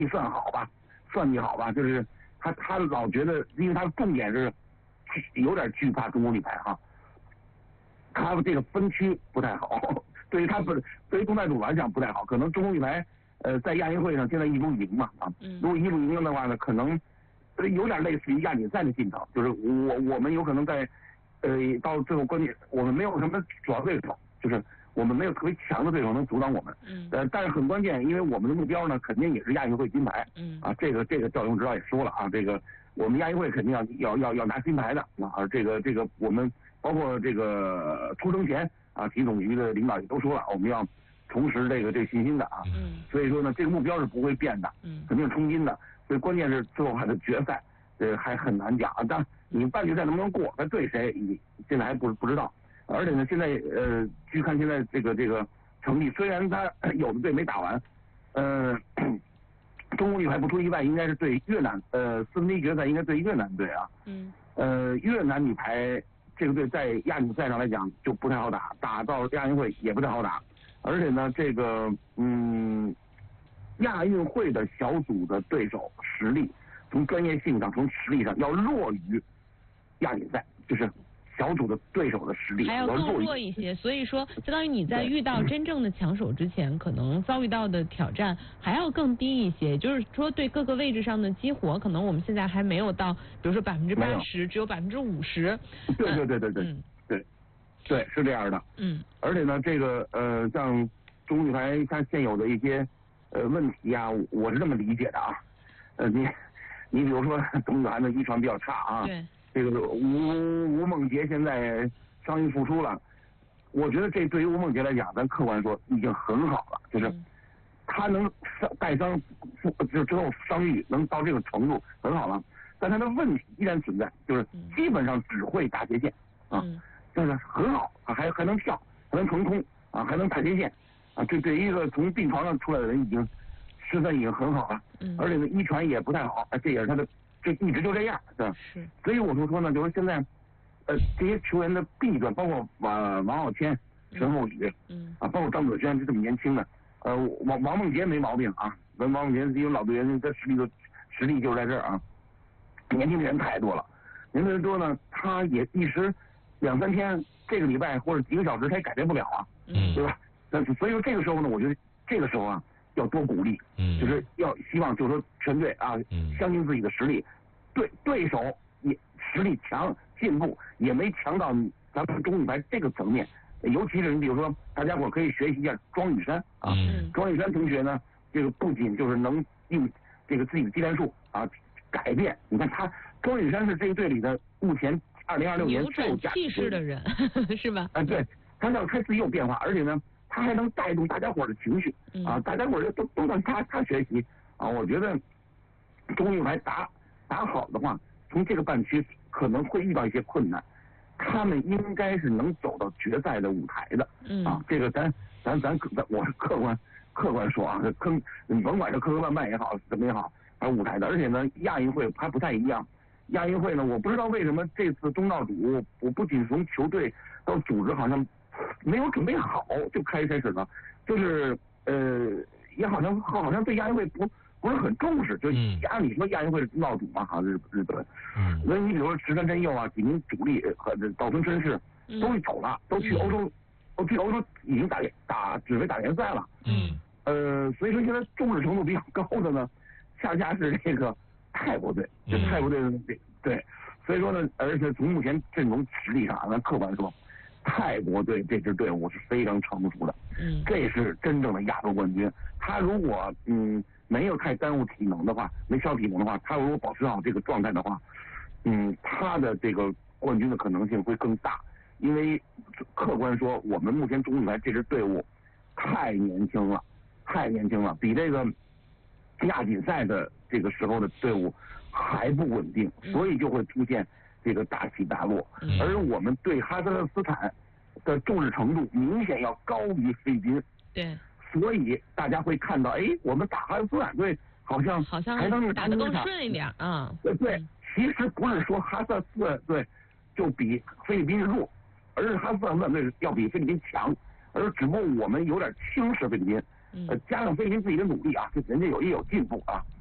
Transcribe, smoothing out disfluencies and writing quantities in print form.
算好吧，算计好吧，就是他老觉得，因为他的重点是有点惧怕中国女排哈，他这个分区不太好，对于东道主来讲不太好，可能中国女排在亚运会上现在一路赢嘛啊，如果一路赢了的话呢，可能有点类似于亚锦赛的劲头，就是我们有可能在到最后关键我们没有什么主要对手，就是我们没有特别强的对手能阻挡我们，但是很关键，因为我们的目标呢肯定也是亚运会金牌，啊这个赵勇指导也说了啊，这个我们亚运会肯定要拿金牌的啊，这个我们包括这个出征前啊，体总局的领导也都说了，我们要重拾这个信心的啊，所以说呢这个目标是不会变的，肯定冲金的，所以关键是最后还是决赛，还很难讲，但你半决赛能不能过，他对谁你现在还不知道。而且呢，现在据看现在这个成绩，虽然他有的队没打完，中国女排不出意外应该是对越南，4分之一决赛应该对越南队啊，越南女排这个队在亚锦赛上来讲就不太好打，打到亚运会也不太好打，而且呢这个亚运会的小组的对手实力从专业性上从实力上要弱于亚锦赛，就是小组的对手的实力还要更弱一些，所以说相当于你在遇到真正的强手之前，可能遭遇到的挑战还要更低一些。就是说对各个位置上的激活，可能我们现在还没有到，比如说80%，只有50%。 对，是这样的。而且呢，这个像中国女排它现有的一些问题啊，我是这么理解的啊。你比如说中国女排的遗传比较差啊。 对。 这个吴梦洁现在伤愈复出了，我觉得这对于吴梦洁来讲，咱客观说已经很好了，就是她能带伤之后伤愈能到这个程度很好了，但她的问题依然存在，就是基本上只会打斜线啊，就是很好，还能跳，还能腾空啊，还能打斜线啊，这对于一个从病床上出来的人已经十分已经很好了，而且呢遗传也不太好，这也是她的。就一直就这样，是吧？所以我就说呢，就是现在，这些球员的弊端，包括王傲谦、陈浩宇，包括张子萱，就这么年轻的，王梦洁没毛病啊，王梦洁因为老队员，他实力就在这儿啊，年轻的人太多了，年轻人多呢，他也一时2-3天，这个礼拜或者几个小时，他也改变不了啊，对吧？所以说这个时候呢，我觉得这个时候啊。要多鼓励，就是要希望就是说全队啊，相信自己的实力，对手也实力强，进步也没强到咱们中女排这个层面，尤其是你比如说大家伙可以学习一下庄雨珊啊，庄雨珊同学呢，这个不仅就是能用这个自己的技战术啊改变，你看庄雨珊是这个队里的目前2026年最有气势的人，是吧？ 对，他自己有变化，而且呢。他还能带动大家伙的情绪啊！大家伙都让他学习啊！我觉得中国女排打好的话，从这个半区可能会遇到一些困难，他们应该是能走到决赛的舞台的啊！这个咱我是客观说啊，你甭管是磕磕绊绊也好，怎么也好，舞台的。而且呢，亚运会还不太一样。亚运会呢，我不知道为什么这次东道主，我不仅从球队到组织好像。没有准备好就开始了，就是也好像对亚运会不是很重视，就按理说亚运会是东道主嘛，哈日本，那你比如说石川真佑啊，几名主力和岛村真士都走了，都去欧洲已经指挥打联赛了，所以说现在重视程度比较高的呢，恰恰是这个泰国队，就泰国队对，所以说呢，而且从目前阵容实力上，咱客观说。泰国队这支队伍是非常成熟的，这是真正的亚洲冠军。他如果没有太耽误体能的话，没消体能的话，他如果保持好这个状态的话，他的这个冠军的可能性会更大。因为客观说，我们目前中女排这支队伍太年轻了，比这个亚锦赛的这个时候的队伍还不稳定，所以就会出现。这个大起大落，而我们对哈萨克斯坦的重视程度明显要高于菲律宾。 对， 所以大家会看到，我们打哈萨克斯坦队好像还能打得更顺一点啊。 对，其实不是说哈萨克斯坦队就比菲律宾弱，而是哈萨克斯坦队要比菲律宾强，而只不过我们有点轻视菲律宾。 嗯， 加上飞林自己的努力啊，这人家也有进步啊。